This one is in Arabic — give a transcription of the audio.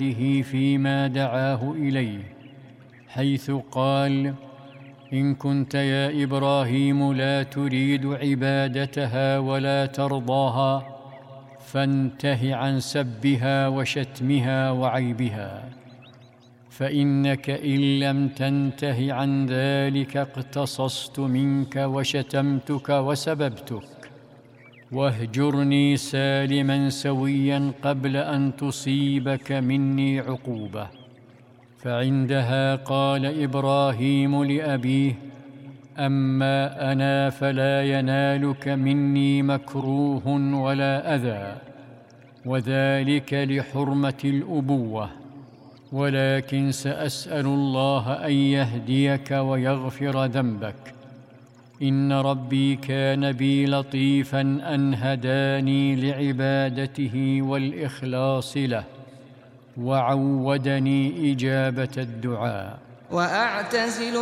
فيما دعاه إليه، حيث قال: إن كنت يا إبراهيم لا تريد عبادتها ولا ترضاها فانته عن سبها وشتمها وعيبها، فإنك إن لم تنته عن ذلك اقتصصت منك وشتمتك وسببتك، واهجرني سالما سويا قبل أن تصيبك مني عقوبة. فعندها قال إبراهيم لأبيه: أما أنا فلا ينالك مني مكروه ولا أذى، وذلك لحرمة الأبوة، ولكن سأسأل الله أن يهديك ويغفر ذنبك. إن ربي كان بي لطيفا أن هداني لعبادته والإخلاص له، وعودني إجابة الدعاء.